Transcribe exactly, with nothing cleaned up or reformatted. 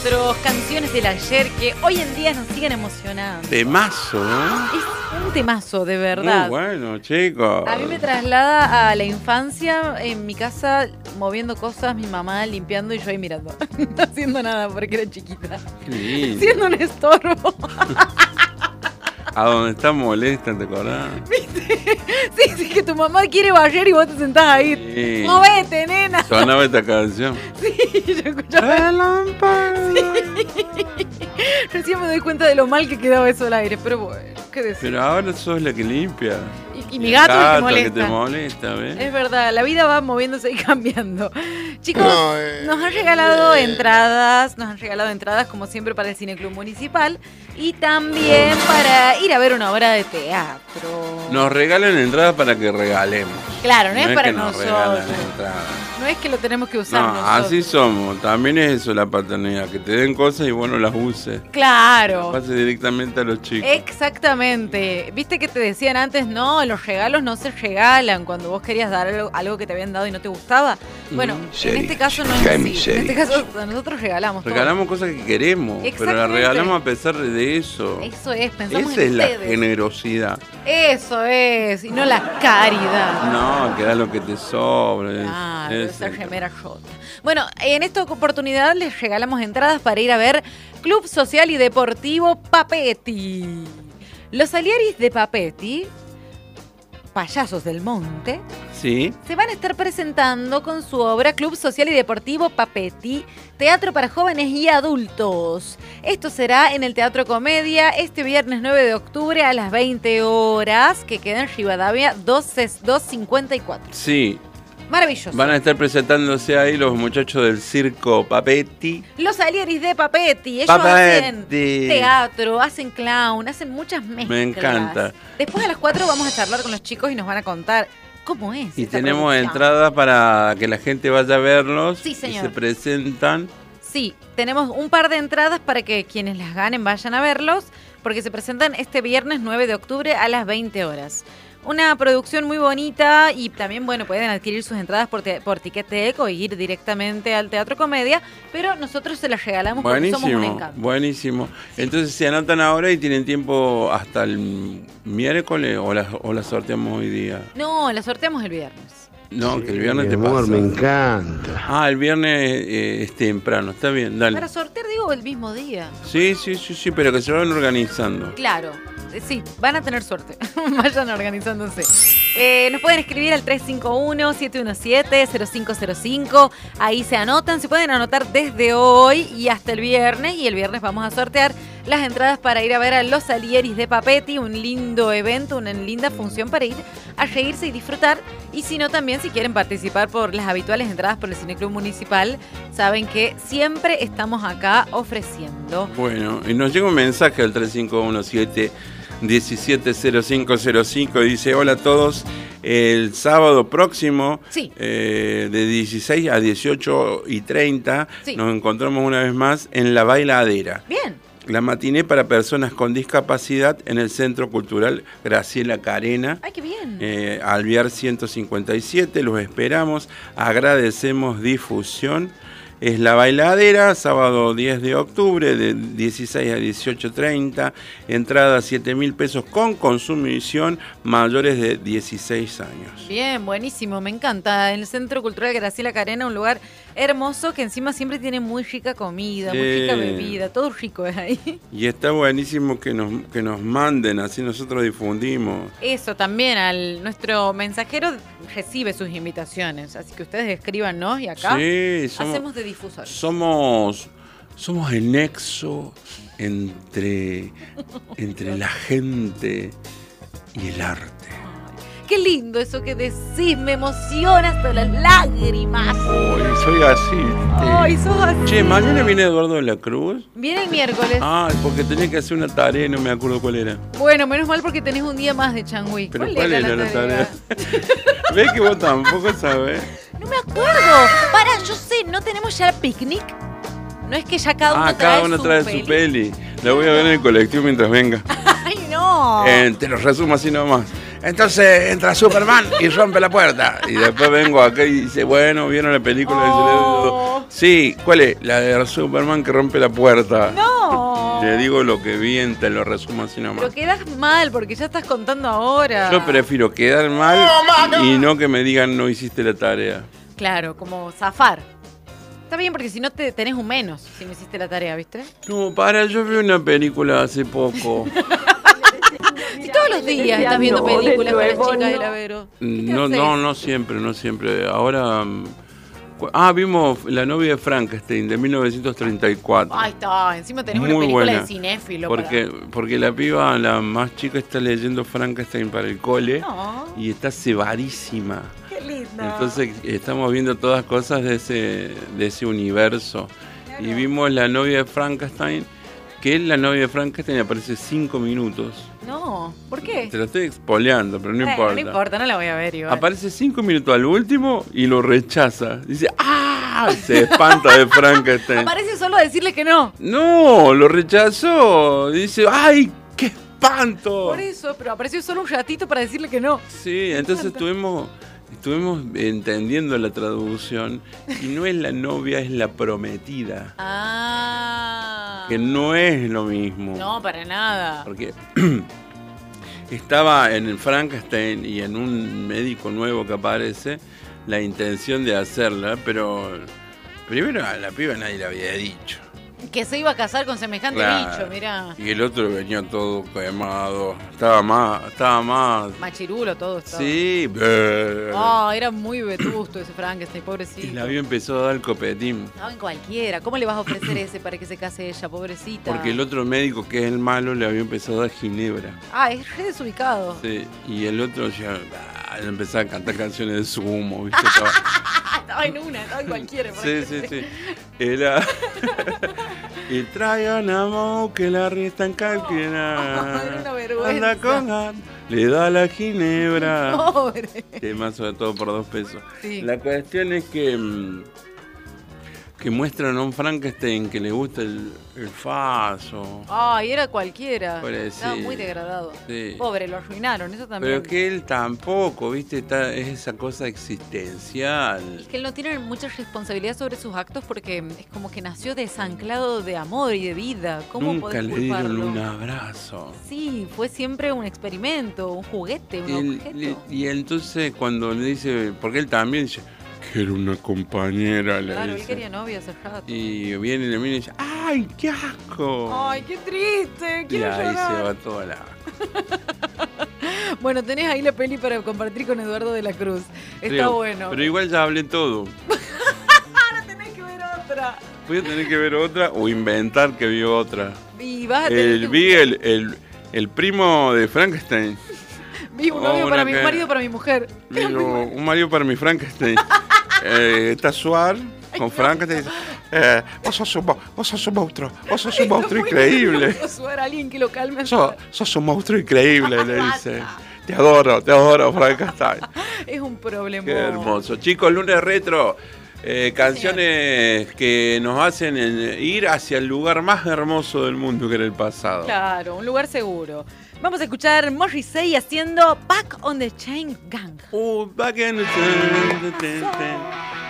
Nuestras canciones del ayer que hoy en día nos siguen emocionando. Temazo, ¿no? Es un temazo, de verdad. Muy bueno, chicos. A mí me traslada a la infancia, en mi casa, moviendo cosas, mi mamá limpiando y yo ahí mirando. No haciendo nada porque era chiquita. Qué lindo. Siendo un estorbo. A donde está molesta, ¿te acordás? ¿Viste? Sí, sí, que tu mamá quiere barrer y vos te sentás ahí. Sí. Movete, nena. Sonaba esta canción. Sí, yo escuchaba. Relámpago. Sí. Recién me doy cuenta de lo mal que quedaba eso al aire, pero bueno, qué decir. Pero ahora sos la que limpia. Y, y mi gato, gato es que molesta. que te molesta, ¿ves? Es verdad, la vida va moviéndose y cambiando. Chicos, No, eh, nos han regalado entradas, nos han regalado entradas como siempre para el Cineclub Municipal y también para ir a ver una obra de teatro. Nos regalan entradas para que regalemos. Claro, no, no es, es para que nos nosotros. Entradas. No es que lo tenemos que usar no, nosotros. Así somos. También es eso la paternidad, que te den cosas y vos no las uses. Claro. Pase directamente a los chicos. Exactamente. Viste que te decían antes, no, los regalos no se regalan cuando vos querías dar algo, algo que te habían dado y no te gustaba. Bueno, mm, en este caso no es así. En este caso nosotros regalamos todo. Regalamos cosas que queremos, pero las regalamos a pesar de eso. Eso es, pensamos Esa en es ustedes. La generosidad. Eso es, y no la caridad. No, que da lo que te sobra. Claro, es esa remera rota. Bueno, en esta oportunidad les regalamos entradas para ir a ver Club Social y Deportivo Papetti. Los Aliaris de Papetti, payasos del monte, sí, se van a estar presentando con su obra Club Social y Deportivo Papetti, teatro para jóvenes y adultos. Esto será en el Teatro Comedia este viernes nueve de octubre a las veinte horas, que queda en Rivadavia doscientos cincuenta y cuatro. Sí. Maravilloso. Van a estar presentándose ahí los muchachos del circo Papetti. Los Aliaris de Papetti. Ellos Papetti. hacen teatro, hacen clown, hacen muchas mezclas. Me encanta. Después a las cuatro vamos a charlar con los chicos y nos van a contar cómo es. Y esta tenemos producción. entradas para que la gente vaya a verlos. Sí, señor. Y se presentan. Sí, tenemos un par de entradas para que quienes las ganen vayan a verlos, porque se presentan este viernes nueve de octubre a las veinte horas. Una producción muy bonita y también, bueno, pueden adquirir sus entradas por, te, por Ticketek o ir directamente al Teatro Comedia, pero nosotros se las regalamos porque buenísimo, somos un encanto. Buenísimo. Entonces se anotan ahora y tienen tiempo hasta el miércoles o las o la sorteamos hoy día. No, la sorteamos el viernes. No, sí, que el viernes mi te amor, pasa. Me encanta. Ah, el viernes eh, es temprano, está bien, dale. Para sortear, digo, el mismo día. Sí, sí, sí, sí, pero que se van organizando. Claro. Sí, van a tener suerte. Vayan organizándose. Eh, nos pueden escribir al tres cinco uno, siete uno siete, cero cinco cero cinco. Ahí se anotan. Se pueden anotar desde hoy y hasta el viernes. Y el viernes vamos a sortear las entradas para ir a ver a Los Aliaris de Papetti. Un lindo evento, una linda función para ir a reírse y disfrutar. Y si no, también si quieren participar por las habituales entradas por el Cineclub Municipal, saben que siempre estamos acá ofreciendo. Bueno, y nos llega un mensaje al tres cinco uno siete, diecisiete cero cinco cero cinco. Dice: hola a todos, el sábado próximo, sí. eh, de dieciséis a dieciocho y treinta, sí. nos encontramos una vez más en La Bailadera. Bien. La matiné para personas con discapacidad en el Centro Cultural Graciela Carena. ¡Ay, qué bien! Eh, Alvear ciento cincuenta y siete, los esperamos, agradecemos difusión. Es La Bailadera, sábado diez de octubre, de dieciséis a dieciocho treinta, entrada siete mil pesos con consumición, mayores de dieciséis años. Bien, buenísimo, me encanta. En el Centro Cultural Graciela Carena, un lugar hermoso que encima siempre tiene muy rica comida, sí. muy rica bebida, todo rico es ahí. Y está buenísimo que nos, que nos manden, así nosotros difundimos. Eso también, al nuestro mensajero recibe sus invitaciones, así que ustedes escríbanos y acá sí, somos, hacemos de difusores. Somos, somos el nexo entre, entre la gente y el arte. Qué lindo eso que decís, me emociona hasta las lágrimas. Ay, soy así. Ay, sos así. Che, mañana viene Eduardo de la Cruz. Viene el miércoles. Ah, porque tenía que hacer una tarea y no me acuerdo cuál era. Bueno, menos mal porque tenés un día más de Changüí. Pero ¿Cuál, ¿cuál era, era la la tarea? tarea? ¿Ves que vos tampoco sabés? No me acuerdo. Para, yo sé, ¿no tenemos ya picnic? No es que ya cada uno ah, trae cada uno su trae peli. su peli. La voy a ver en el colectivo mientras venga. ¡Ay, no! Eh, te lo resumo así nomás. Entonces entra Superman y rompe la puerta. Y después vengo acá y dice, bueno, ¿vieron la película? Oh. Sí, ¿cuál es? La de Superman que rompe la puerta. No. Le digo lo que vi, te lo resumo así nomás. Pero quedás mal porque ya estás contando ahora. Yo prefiero quedar mal y no que me digan no hiciste la tarea. Claro, como zafar. Está bien porque si no te tenés un menos si no hiciste la tarea, ¿viste? No, para, yo vi una película hace poco. Si todos los días estás viendo películas con las chicas del Avero. No, no, no siempre, no siempre. Ahora... Ah, vimos La novia de Frankenstein de mil novecientos treinta y cuatro. Ahí está, encima tenés Muy una película buena. de cinéfilo. Porque, para... porque la piba, la más chica, está leyendo Frankenstein para el cole No. y está cebadísima. Qué linda. Entonces estamos viendo todas cosas de ese, de ese universo. Claro. Y vimos La novia de Frankenstein, que es La novia de Frankenstein aparece cinco minutos. No, ¿por qué? Te lo estoy expoliando, pero no Eh, importa. No importa, no la voy a ver igual. Aparece cinco minutos al último y lo rechaza. Dice, ¡ah! Se espanta de Frankenstein. Aparece solo a decirle que no. No, lo rechazó. Dice, ¡ay, qué espanto! Por eso, pero apareció solo un ratito para decirle que no. Sí, entonces estuvimos, estuvimos entendiendo la traducción y no es la novia, es la prometida. Ah. Que no es lo mismo. No, para nada. Porque estaba en el Frankenstein y en un médico nuevo que aparece la intención de hacerla, pero primero a la piba nadie le había dicho. Que se iba a casar con semejante Claro. bicho, mirá. Y el otro venía todo quemado, estaba más, estaba más. Machirulo todo estaba. Sí, brr. Ah, era muy vetusto ese Frankenstein, pobrecito. Y la vio empezó a dar el copetín. No, en cualquiera. ¿Cómo le vas a ofrecer ese para que se case ella, pobrecita? Porque el otro médico, que es el malo, le había empezado a dar ginebra. Ah, es re desubicado. Sí, y el otro ya ah, empezaba a cantar canciones de Sumo, ¿viste? Estaba- Estaba en una, estaba en cualquiera. Sí, sí, sí. Era. Y traigan a Mo que la riesta en calquera. Era una vergüenza. Anda con gan- le da la ginebra. Pobre. Tema sobre todo por dos pesos. Sí. La cuestión es que. mm, que muestran a un Frankenstein que le gusta el, el faso. Ay, era cualquiera. Pobre, Estaba sí. muy degradado. Sí. Pobre, lo arruinaron, eso también. Pero que él tampoco, ¿viste? Está, es esa cosa existencial. Es que él no tiene mucha responsabilidad sobre sus actos porque es como que nació desanclado de amor y de vida. ¿Cómo Nunca podés le dieron culparlo? un abrazo. Sí, fue siempre un experimento, un juguete, un Él- objeto. le- y entonces cuando le dice, porque él también dice, quiero una compañera, le Claro, él dice. quería novia hace rato. Y viene y le mira y dice, ¡ay, qué asco! Ay, qué triste, y quiero ahí llorar. se va toda la... Bueno, tenés ahí la peli para compartir con Eduardo de la Cruz. Está Creo, bueno. Pero igual ya hablé todo. Ahora tenés que ver otra. Voy a tener que ver otra o inventar que vi otra. Y vas a tener El, que- vi el, el, el primo de Frankenstein. Vi un Oh, novio para una mi que- un marido para mi mujer. Vi lo- un marido para mi Frankenstein. eh, está Suar con Frankenstein. Eh, vos, sos un, mo- vos sos un monstruo. Vos sos un monstruo increíble. Suar a alguien que lo calme. Sos, sos un monstruo increíble, le dice. Te adoro, te adoro, Frankenstein. Es un problema. Qué hermoso. Chicos, lunes retro. eh, canciones que nos hacen en- ir hacia el lugar más hermoso del mundo que era el pasado. Claro, un lugar seguro. Vamos a escuchar Morrissey haciendo Back on the Chain Gang. Oh, back in the